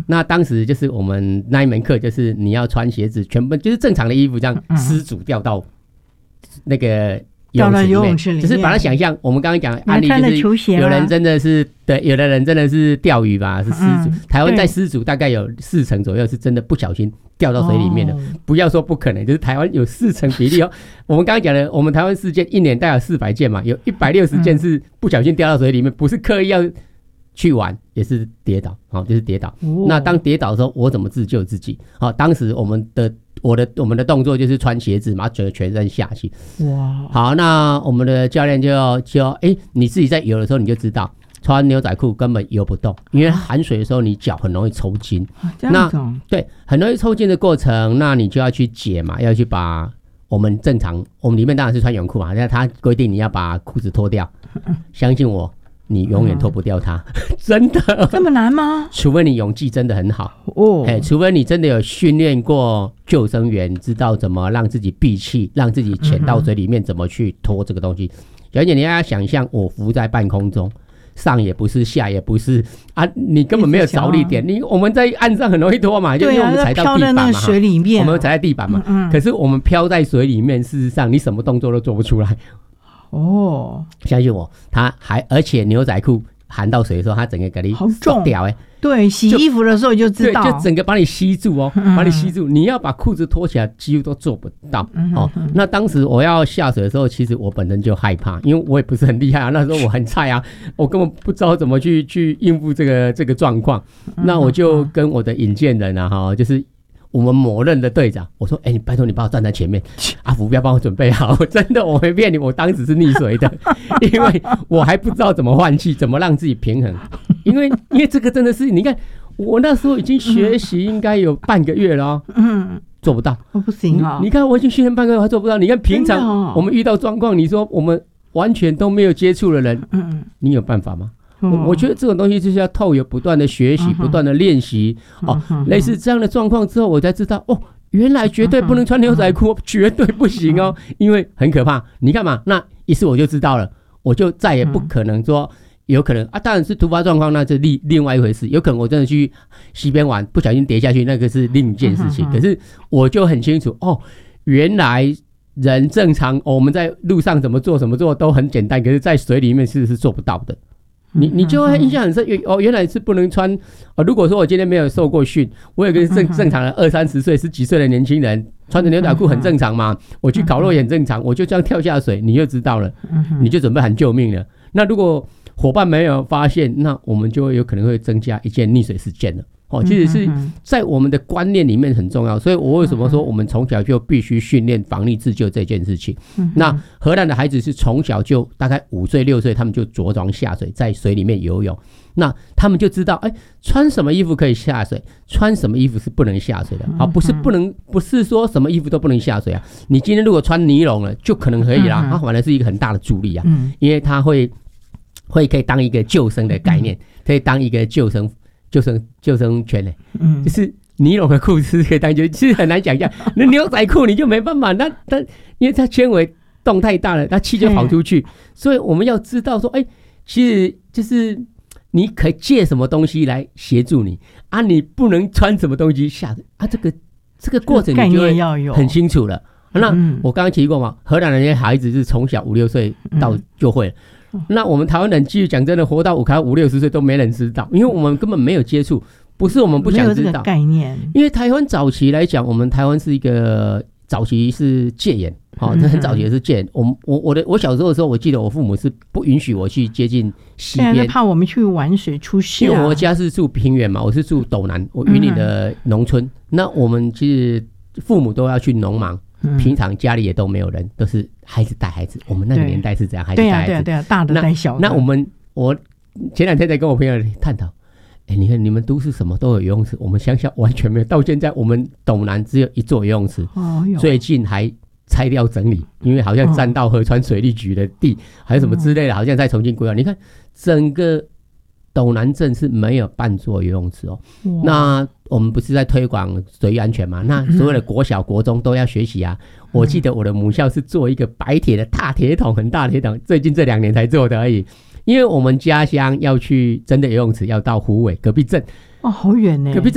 那当时就是我们那一门课，就是你要穿鞋子，全部就是正常的衣服，这样失主掉到那个游泳池里面，只是把它想象，我们刚刚讲的案例就是有人真的是对，有的人真的是钓鱼吧，是失主。台湾在失主大概有40%左右是真的不小心掉到水里面的，不要说不可能，就是台湾有40%比例哦。我们刚刚讲的，我们台湾事件一年大概有400件嘛，有160件是不小心掉到水里面，不是刻意要去玩，也是跌倒，就是跌倒。那当跌倒的时候，我怎么自救自己？当时我们的动作就是穿鞋子，把整个全身下去。哇！好，那我们的教练就你自己在游的时候你就知道，穿牛仔裤根本游不动，因为含水的时候你脚很容易抽筋。那对，很容易抽筋的过程，那你就要去解嘛，要去把我们里面当然是穿泳裤嘛，但他规定你要把裤子脱掉，相信我。你永远脱不掉它，真的这么难吗？ 除非你泳技真的很好除非你真的有训练过救生员，知道怎么让自己闭气，让自己潜到水里面，怎么去脱这个东西。小姐，你要想象我浮在半空中，上也不是，下也不是你根本没有着力点。我们在岸上很容易脱嘛，就因为我们踩到地板嘛， 水里面我们踩在地板嘛。可是我们飘在水里面，事实上你什么动作都做不出来。相信我，而且牛仔裤含到水的时候，它整个给你收掉对，洗衣服的时候就知道， 对，就整个把你吸住把你吸住。你要把裤子脱起来，几乎都做不到。那当时我要下水的时候，其实我本身就害怕，因为我也不是很厉害啊，那时候我很菜啊，我根本不知道怎么去应付这个状况。那我就跟我的引荐人就是我们某任的队长，我说你拜托你帮我站在前面浮标帮我准备好。真的我没骗你，我当时是溺水的，因为我还不知道怎么换气，怎么让自己平衡。因为这个真的是，你看我那时候已经学习应该有半个月了做不到， 不行你看我已经训练半个月还做不到。你看平常我们遇到状况，你说我们完全都没有接触的人，你有办法吗？我觉得这种东西就是要透过不断的学习，不断的练习类似这样的状况之后，我才知道原来绝对不能穿牛仔裤，绝对不行因为很可怕。你看嘛，那一次我就知道了，我就再也不可能说有可能当然是突发状况，那是另外一回事。有可能我真的去溪边玩，不小心跌下去，那个是另一件事情。可是我就很清楚原来人正常我们在路上怎么做都很简单，可是在水里面是做不到的。你就会印象很深原来是不能穿如果说我今天没有受过训，我有个正常的20-30岁10几岁的年轻人穿着牛仔裤很正常嘛，我去烤肉也很正常，我就这样跳下水，你就知道了，你就准备喊救命了。那如果伙伴没有发现，那我们就有可能会增加一件溺水事件了。其实是在我们的观念里面很重要，所以我为什么说我们从小就必须训练防溺自救这件事情。那荷兰的孩子是从小就大概5岁6岁，他们就着装下水，在水里面游泳。那他们就知道穿什么衣服可以下水，穿什么衣服是不能下水的不是说什么衣服都不能下水啊。你今天如果穿尼龙了就可能可以啦，它反而是一个很大的助力啊，因为它会可以当一个救生的概念，可以当一个救生圈就是尼龙的裤子可以当救生，其实很难想象。那牛仔裤你就没办法，因为它纤维动太大了，它气就跑出去。所以我们要知道说其实就是你可以借什么东西来协助你你不能穿什么东西下这个过程你就会很清楚了。那我刚刚提过嘛，荷兰人的孩子是从小5-6岁到就会了。那我们台湾人继续讲真的，活到50-60岁都没人知道，因为我们根本没有接触，不是我们不想知道，没有这个概念。因为台湾早期来讲，我们台湾是一个早期是戒严，这很早期是戒严。我小时候的时候，我记得我父母是不允许我去接近溪边， 怕我们去玩水出事因为我家是住平原嘛，我是住斗南，我云林的农村。那我们其实父母都要去农忙。平常家里也都没有人，都是孩子带孩子。我们那个年代是这样，孩子带孩子， 对啊，大的带小的。 那我前2天在跟我朋友探讨，你看你们都市什么都有游泳池，我们乡下完全没有。到现在我们斗南只有一座游泳池，最近还拆掉整理，因为好像占到河川水利局的地，还有什么之类的，好像在重新规划。你看整个斗南镇是没有半座游泳池那我们不是在推广水域安全吗？那所有的国小国中都要学习啊。我记得我的母校是做一个白铁的大铁桶，很大的铁桶，最近这2年才做的而已。因为我们家乡要去真的游泳池要到虎尾隔壁镇好远呢，隔壁